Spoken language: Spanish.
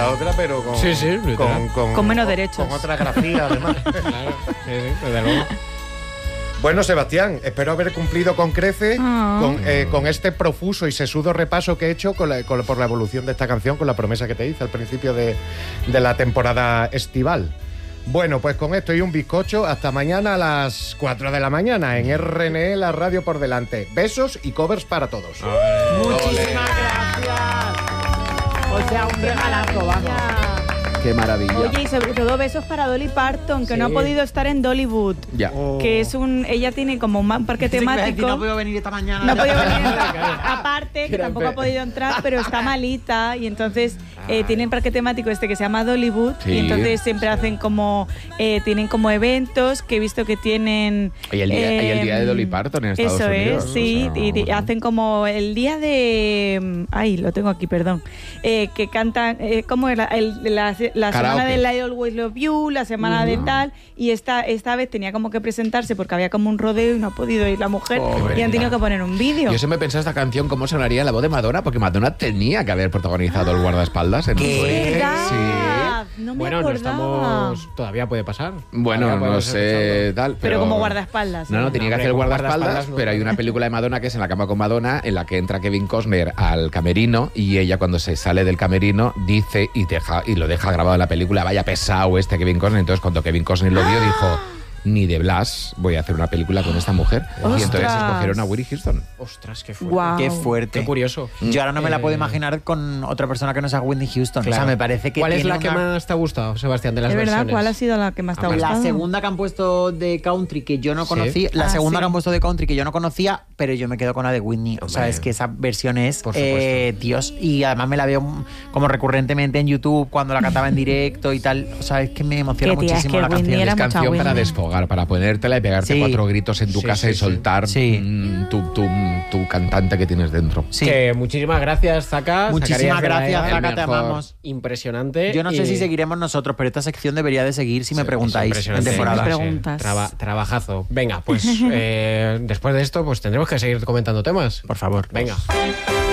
la otra, pero con, Sí, con menos derechos. Con otra grafía, además. Claro, sí, desde luego. Bueno, Sebastián, espero haber cumplido con creces con este profuso y sesudo repaso que he hecho por la evolución de esta canción, con la promesa que te hice al principio de la temporada estival. Bueno, pues con esto y un bizcocho, hasta mañana a las 4 de la mañana en RNE, la radio por delante. Besos y covers para todos. Muchísimas gracias. O sea, un regalazo, vamos. Qué maravilla. Oye, y sobre todo besos para Dolly Parton, que no ha podido estar en Dollywood. Ya. Que es ella tiene como un parque temático. No puedo venir esta mañana. No ha podido venir. Aparte, que tampoco ha podido entrar, pero está malita. Y entonces tienen parque temático que se llama Dollywood. Sí. Y entonces siempre hacen como tienen como eventos que he visto que tienen. Y el día de Dolly Parton en Estados Unidos. Eso es, sí. O sea, y hacen como el día de. Ay, lo tengo aquí, perdón. Que cantan. ¿Cómo era? La semana del I Always Love You, la semana de tal, y esta vez tenía como que presentarse porque había como un rodeo y no ha podido ir la mujer. Pobre. Y han tenido que poner un vídeo. Yo siempre he pensado esta canción cómo sonaría la voz de Madonna, porque Madonna tenía que haber protagonizado el guardaespaldas en ¿Qué? ¿Verdad? Sí. No me Bueno, acordaba. todavía puede pasar. Bueno, Todavía no podemos sé, escucharlo. tal. Pero como guardaespaldas. No, ¿eh? tenía que hombre, hacer el como guardaespaldas, guardaespaldas no. pero hay una película de Madonna que es En la cama con Madonna, en la que entra Kevin Costner al camerino y ella cuando se sale del camerino dice y lo deja grabado en la película, vaya pesado Kevin Costner. Entonces cuando Kevin Costner lo vio dijo, ni de Blas voy a hacer una película con esta mujer. ¡Ostras! Y entonces escogieron a Whitney Houston. Ostras, qué fuerte. Guau. Qué fuerte. Qué curioso. Yo ahora no me la puedo imaginar con otra persona que no sea Whitney Houston. Claro. O sea, me parece que ¿Cuál es tiene la que una- más te ha gustado, Sebastián, de las Es verdad, versiones? ¿cuál ha sido la que más te ha gustado? La segunda que han puesto de country que yo no Sí. conocía, la Ah, segunda sí. que han puesto de country que yo no conocía, pero yo me quedo con la de Whitney. O sea, Hombre. es que esa versión es Por supuesto. Dios. Y además me la veo como recurrentemente en YouTube cuando la cantaba en directo y tal. O sea, es que me emociona Que tía, es muchísimo que la Whitney canción. era Es mucha canción para Whitney. desfogar, para ponértela y pegarte Sí. 4 gritos en tu Sí, casa sí, y sí. soltar Sí. tu cantante que tienes dentro. Sí. Que muchísimas gracias, Zaka. Muchísimas Zacarías de la gracias, EA. El Zaka, te mejor. amamos. Impresionante. Yo no sé y- si seguiremos nosotros, pero esta sección debería de seguir si me Sí, preguntáis en Impresionante. temporada. Me preguntas. Trabajazo. Venga, pues después de esto pues tendremos que seguir comentando temas. Por favor. Venga.